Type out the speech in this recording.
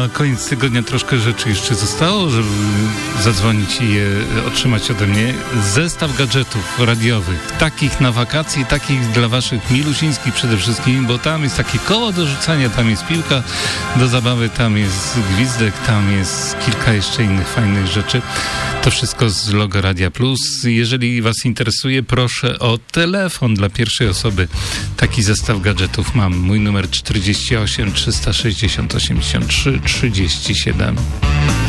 na koniec tygodnia troszkę rzeczy jeszcze zostało, żeby zadzwonić i je otrzymać ode mnie. Zestaw gadżetów radiowych, takich na wakacje, takich dla waszych milusińskich przede wszystkim, bo tam jest takie koło do rzucania, tam jest piłka do zabawy, tam jest gwizdek, tam jest kilka jeszcze innych fajnych rzeczy. To wszystko z logo Radia Plus. Jeżeli was interesuje, proszę o telefon dla pierwszej osoby. Taki zestaw gadżetów mam. Mój numer 48 360 83 37.